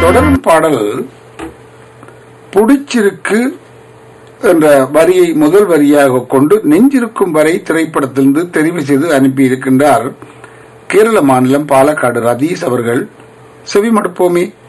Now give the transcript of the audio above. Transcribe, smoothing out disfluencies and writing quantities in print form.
தொடரும் பாடல் புடிச்சிருக்கு என்ற வரியை முதல் வரியாக கொண்டு நெஞ்சிருக்கும் வரை திரைப்படத்திலிருந்து தெரிவு செய்து அனுப்பியிருக்கின்றார் கேரள மாநிலம் பாலக்காடு ரதீஷ் அவர்கள். செவி மடுப்போமே.